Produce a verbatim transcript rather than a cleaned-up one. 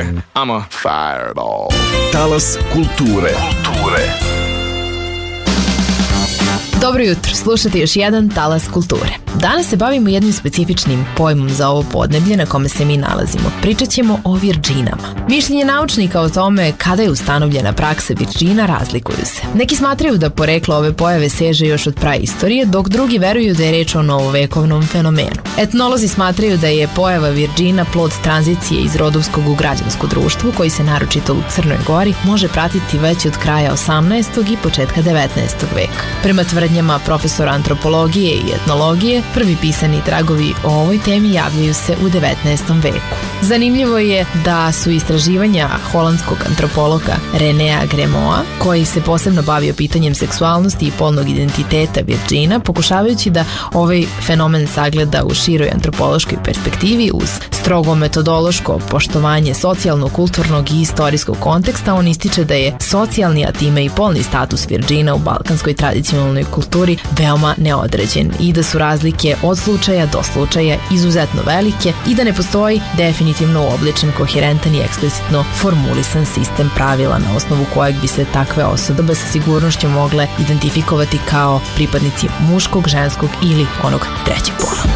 I'm a fireball. Talas kulture. Kulture. Dobro jutro, slušate još jedan Talas kulture. Danas se bavimo jednim specifičnim pojmom za ovo podneblje na kome se mi nalazimo. Pričat ćemo o virdžinama. Mišljenje naučnika o tome kada je ustanovljena praksa virdžina razlikuju se. Neki smatraju da poreklo ove pojave seže još od praistorije, dok drugi veruju da je reč o novovekovnom fenomenu. Etnolozi smatraju da je pojava virdžina plod tranzicije iz rodovskog u građansko društvo, koji se naročito u Crnoj Gori može pratiti već od kraja osamnaestog i početka devetnaestog veka. Prema tvrdnjama profesora antropologije i etnologije, prvi pisani tragovi o ovoj temi javljaju se u devetnaestom veku. Zanimljivo je da su istraživanja holandskog antropologa Renea Gremoa, koji se posebno bavio pitanjem seksualnosti i polnog identiteta virdžina, pokušavajući da ovaj fenomen sagleda u široj antropološkoj perspektivi uz strogo metodološko poštovanje socijalno-kulturnog i istorijskog konteksta. On ističe da je socijalni, a time i polni status virdžina u balkanskoj tradicionalnoj kulturi veoma neodređen i da su razlike od slučaja do slučaja izuzetno velike i da ne postoji definitivno uobličen, koherentan i eksplicitno formulisan sistem pravila na osnovu kojeg bi se takve osobe sa sigurnošću mogle identifikovati kao pripadnici muškog, ženskog ili onog trećeg pola.